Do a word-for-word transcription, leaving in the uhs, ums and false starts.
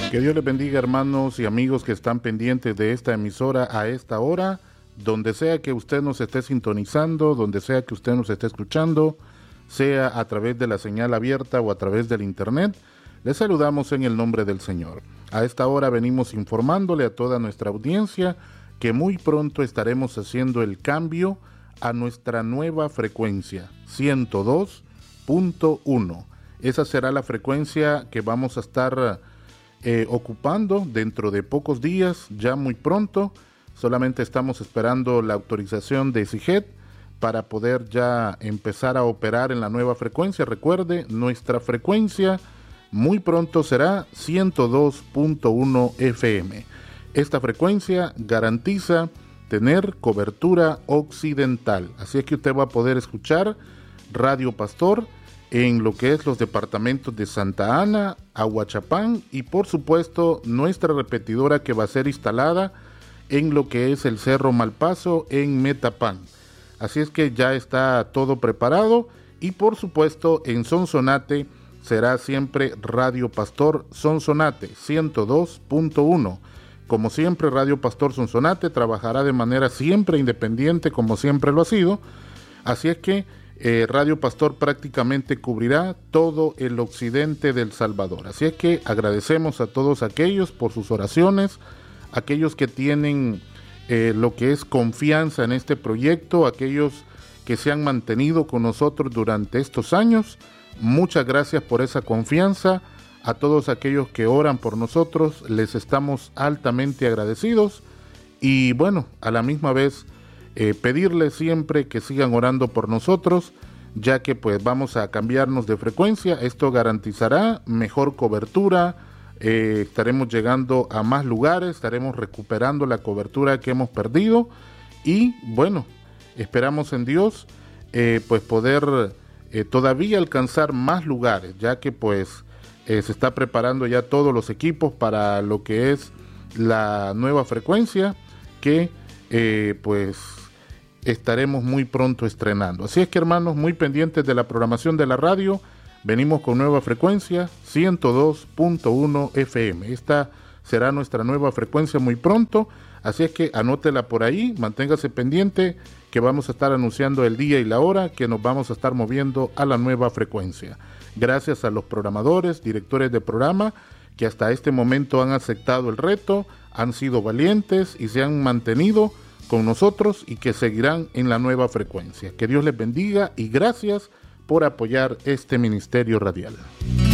Que Dios les bendiga, hermanos y amigos que están pendientes de esta emisora a esta hora, donde sea que usted nos esté sintonizando, donde sea que usted nos esté escuchando, sea a través de la señal abierta o a través del internet. Les saludamos en el nombre del Señor. A esta hora venimos informándole a toda nuestra audiencia que muy pronto estaremos haciendo el cambio a nuestra nueva frecuencia, ciento dos punto uno. Esa será la frecuencia que vamos a estar eh, ocupando dentro de pocos días, ya muy pronto. Solamente estamos esperando la autorización de SIGET para poder ya empezar a operar en la nueva frecuencia. Recuerde, nuestra frecuencia muy pronto será ciento dos punto uno F M. Esta frecuencia garantiza tener cobertura occidental, así es que usted va a poder escuchar Radio Pastor en lo que es los departamentos de Santa Ana, Ahuachapán y por supuesto nuestra repetidora que va a ser instalada en lo que es el Cerro Malpaso en Metapán. Así es que ya está todo preparado y por supuesto en Sonsonate será siempre Radio Pastor Sonsonate ciento dos punto uno. Como siempre, Radio Pastor Sonsonate trabajará de manera siempre independiente como siempre lo ha sido. Así es que eh, Radio Pastor prácticamente cubrirá todo el occidente del Salvador. Así es que agradecemos a todos aquellos por sus oraciones, aquellos que tienen eh, lo que es confianza en este proyecto, aquellos que se han mantenido con nosotros durante estos años. Muchas gracias por esa confianza. A todos aquellos que oran por nosotros, les estamos altamente agradecidos. Y bueno, a la misma vez, eh, pedirles siempre que sigan orando por nosotros, ya que pues vamos a cambiarnos de frecuencia. Esto garantizará mejor cobertura, eh, estaremos llegando a más lugares, estaremos recuperando la cobertura que hemos perdido. Y bueno, esperamos en Dios eh, pues poder eh, todavía alcanzar más lugares, ya que pues Eh, se está preparando ya todos los equipos para lo que es la nueva frecuencia que eh, pues estaremos muy pronto estrenando. Así es que, hermanos, muy pendientes de la programación de la radio. Venimos con nueva frecuencia ciento dos punto uno F M. Esta será nuestra nueva frecuencia muy pronto, así es que anótela por ahí, manténgase pendiente que vamos a estar anunciando el día y la hora que nos vamos a estar moviendo a la nueva frecuencia. Gracias a los programadores, directores de programa, que hasta este momento han aceptado el reto, han sido valientes y se han mantenido con nosotros y que seguirán en la nueva frecuencia. Que Dios les bendiga y gracias por apoyar este ministerio radial.